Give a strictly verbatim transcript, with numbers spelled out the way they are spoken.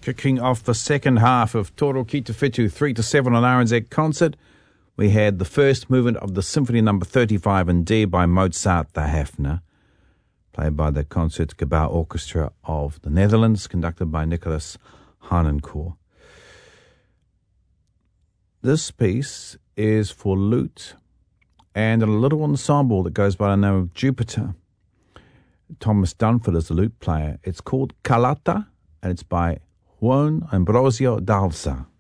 Kicking off the second half of Toro Ki Te Whetū, three to seven on R N Z Concert, we had the first movement of the Symphony Number thirty-five in D by Mozart the Hafner, played by the Concertgebouw Orchestra of the Netherlands, conducted by Nicholas Harnoncourt. This piece is for lute and a little ensemble that goes by the name of Jupiter. Thomas Dunford is the lute player. It's called Calata, and it's by Juan Ambrosio Dalsa.